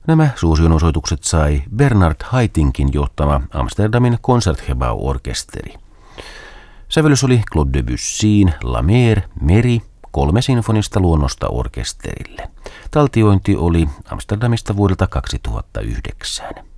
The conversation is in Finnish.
Nämä suosionosoitukset sai Bernard Haittinkin johtama Amsterdamin Concertgebouw-orkesteri. Sävellys oli Claude Debussyin La Mer, Meri, 3 sinfonista luonnosta orkesterille. Taltiointi oli Amsterdamista vuodelta 2009.